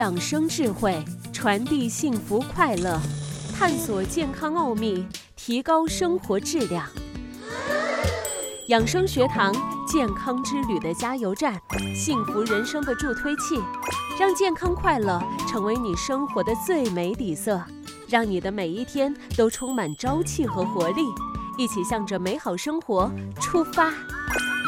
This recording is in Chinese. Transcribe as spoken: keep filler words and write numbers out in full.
养生智慧，传递幸福快乐，探索健康奥秘，提高生活质量。养生学堂，健康之旅的加油站，幸福人生的助推器，让健康快乐成为你生活的最美底色，让你的每一天都充满朝气和活力。一起向着美好生活出发。